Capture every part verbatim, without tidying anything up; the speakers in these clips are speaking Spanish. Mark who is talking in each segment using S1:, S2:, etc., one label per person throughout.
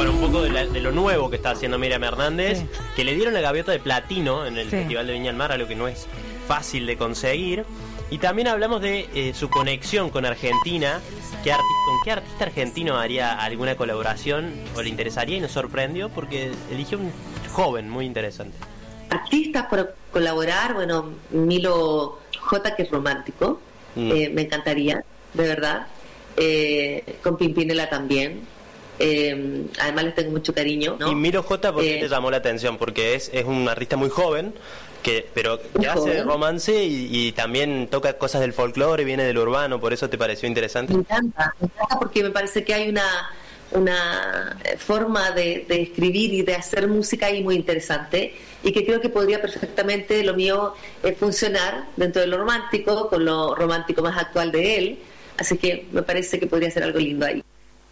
S1: Bueno, un poco de, la, de lo nuevo que está haciendo Miriam Hernández, sí. que le dieron la gaviota de platino en el sí. Festival de Viña del Mar, algo que no es fácil de conseguir. Y también hablamos de eh, su conexión con Argentina. ¿Qué arti- ¿Con qué artista argentino haría alguna colaboración o le interesaría? Y nos sorprendió porque eligió un joven muy interesante.
S2: Artistas por colaborar, bueno, Milo J, que es romántico, mm. eh, me encantaría, de verdad. Eh, con Pimpinela también. Eh, además les tengo mucho cariño, ¿no?
S1: Y Milo J, ¿por qué
S2: eh,
S1: te llamó la atención? Porque es, es un artista muy joven, que pero que hace joven. romance y, y también toca cosas del folclore, viene del urbano, ¿por eso te pareció interesante?
S2: Me encanta, me encanta porque me parece que hay una una forma de, de escribir y de hacer música ahí muy interesante y que creo que podría perfectamente lo mío eh, funcionar dentro de lo romántico, con lo romántico más actual de él, así que me parece que podría ser algo lindo ahí.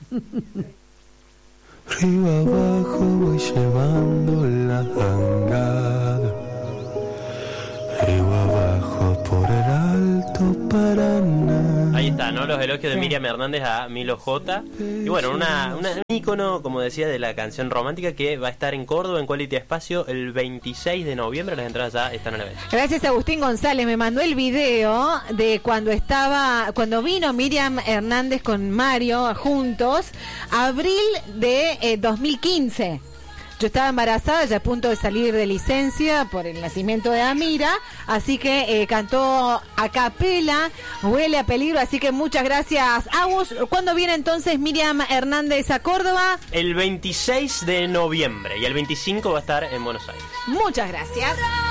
S3: Río abajo voy llevando la jangada, río abajo por el Alto Paraná.
S1: Ahí está, ¿no? Los elogios de Miriam Hernández a Milo J. Y bueno, una, una, un ícono, como decía, de la canción romántica que va a estar en Córdoba, en Quality Espacio, el veintiséis de noviembre. Las entradas ya están a la venta.
S4: Gracias, Agustín González. Me mandó el video de cuando estaba, cuando vino Miriam Hernández con Mario juntos, abril de eh, dos mil quince. Yo estaba embarazada, ya a punto de salir de licencia por el nacimiento de Amira, así que eh, cantó a capela, Huele a peligro, así que muchas gracias, Agus. ¿Cuándo viene entonces Miriam Hernández a Córdoba?
S1: El veintiséis de noviembre y el veinticinco va a estar en Buenos Aires.
S4: Muchas gracias.